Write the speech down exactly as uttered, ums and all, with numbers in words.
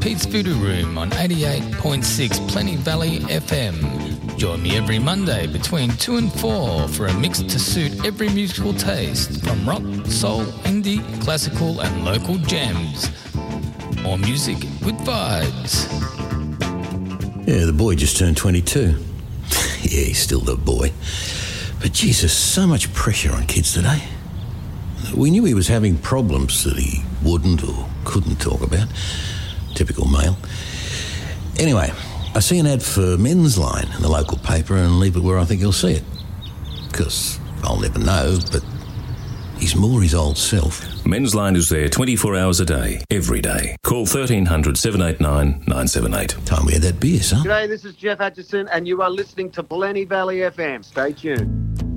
Pete's Voodoo Room on eighty-eight point six Plenty Valley F M. Join me every Monday between two and four for a mix to suit every musical taste, from rock, soul, indie, classical and local jams. More music with vibes. Yeah, the boy just turned twenty-two. Yeah, he's still the boy. But Jesus, so much pressure on kids today. We knew he was having problems that he wouldn't or couldn't talk about. Typical male. Anyway, I see an ad for Men's Line in the local paper and leave it where I think he'll see it. Because I'll never know, but he's more his old self. Men's Line is there twenty-four hours a day, every day. Call thirteen hundred, seven eight nine, nine seven eight. Time we had that beer, son. G'day, this is Jeff Atchison and you are listening to Plenty Valley F M. Stay tuned.